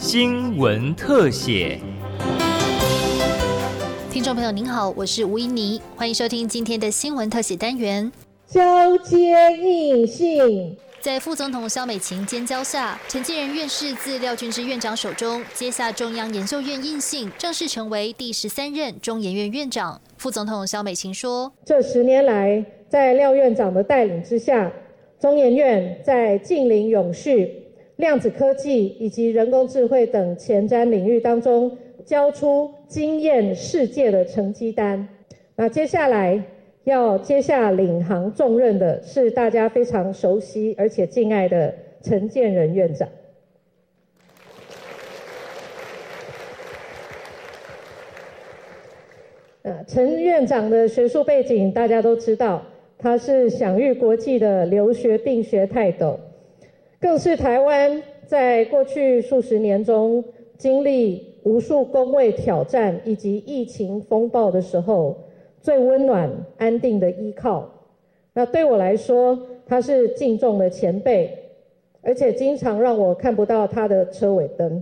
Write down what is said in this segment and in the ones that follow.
新闻特写。 听众朋友您好，我是吴依妮，欢迎收听今天的新闻特写单元。 交接应信。 在副总统萧美琴监教下，陈建仁院士自廖俊之院长手中接下中央研究院印信，正式成为第13任中研院院长。副总统萧美琴说：“ 这10年来，在廖院长的带领之下，中研院在近邻永续、量子科技以及人工智慧等前瞻领域当中，交出惊艳世界的成绩单。那接下来要接下领航重任的是大家非常熟悉而且敬爱的陈建仁院长。陈院长的学术背景大家都知道，他是享誉国际的留学并学泰斗，更是台湾在过去数十年中经历无数公卫挑战以及疫情风暴的时候最温暖安定的依靠。那对我来说，他是敬重的前辈，而且经常让我看不到他的车尾灯。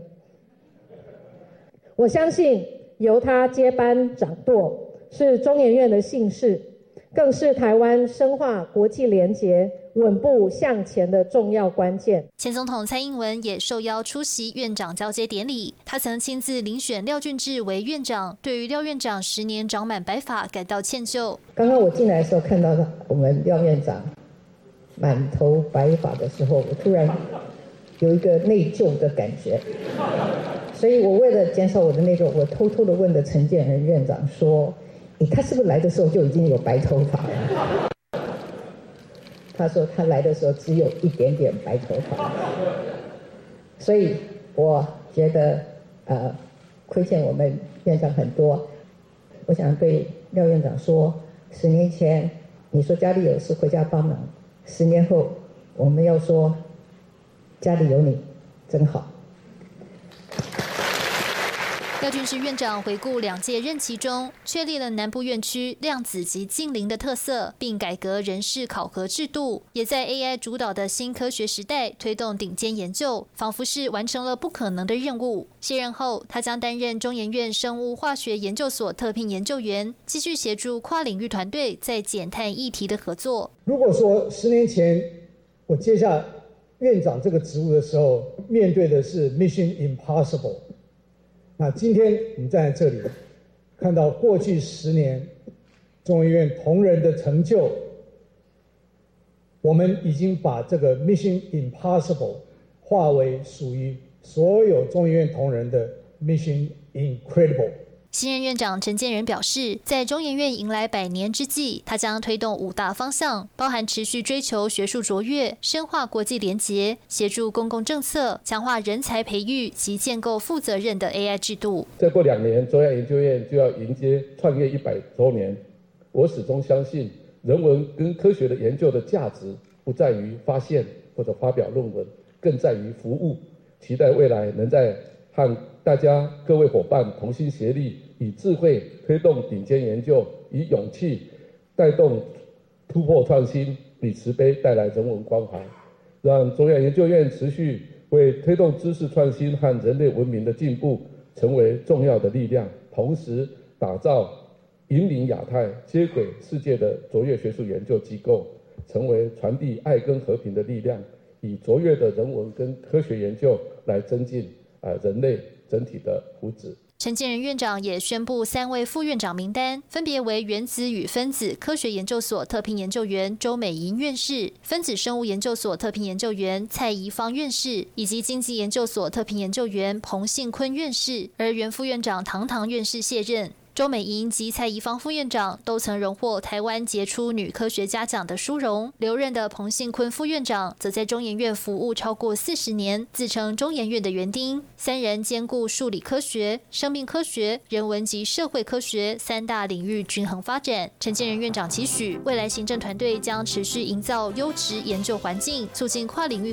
我相信由他接班掌舵，是中研院的幸事，更是台湾深化国际连结、稳步向前的重要关键。 前总统蔡英文也受邀出席院长交接典礼，他曾亲自遴选廖俊智为院长，对于廖院长10年长满白发感到歉疚。 刚刚我进来的时候看到我们廖院长满头白发的时候，我突然有一个内疚的感觉，所以我为了减少我的内疚，我偷偷的问了陈建仁院长说：“他是不是来的时候就已经有白头发了？”他说他来的时候只有一点点白头发，所以我觉得亏欠我们院长很多。我想对廖院长说，10年前你说家里有事回家帮忙，10年后我们要说家里有你真好。 廖俊之院长回顾2届任期中，确立了南部院区量子及近邻的特色，并改革人事考核制度，也在 AI 主导的新科学时代推动顶尖研究，仿佛是完成了不可能的任务。卸任后，他将担任中研院生物化学研究所特聘研究员，继续协助跨领域团队在减碳议题的合作。 如果说10年前我接下院长这个职务的时候，面对的是 Mission Impossible。那今天我们站在这里，看到过去10年中研院同仁的成就，我们已经把这个 Mission Impossible 化为属于所有中研院同仁的 Mission Incredible。 新任院长陈建仁表示，在中研院迎来100年之际，他将推动5大方向，包含持续追求学术卓越、深化国际连结、协助公共政策、强化人才培育及建构负责任的 AI 制度。 再过2年，中央研究院就要迎接创业100周年。我始终相信，人文跟科学的研究的价值不在于发现或者发表论文，更在于服务。期待未来能在和大家各位伙伴同心协力，以智慧推动顶尖研究，以勇气带动突破创新，以慈悲带来人文关怀，让中央研究院持续为推动知识创新和人类文明的进步成为重要的力量，同时打造引领亚太接轨世界的卓越学术研究机构，成为传递爱跟和平的力量，以卓越的人文跟科学研究来增进人类整体的福祉。 陈建仁院长也宣布3位副院长名单，分别为原子与分子科学研究所特聘研究员周美莹院士、分子生物研究所特聘研究员蔡宜芳院士，以及经济研究所特聘研究员彭信坤院士。而原副院长唐院士卸任。周美莹及蔡宜芳副院长都曾荣获台湾杰出女科学家奖的殊荣，留任的彭信坤副院长则在中研院服务超过40年，自称中研院的园丁。3人兼顾数理科学、生命科学、人文及社会科学3大领域均衡发展。陈建仁院长期许，未来行政团队将持续营造优质研究环境，促进跨领域